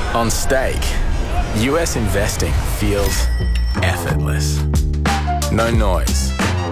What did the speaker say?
On Stake, US investing feels effortless. No noise,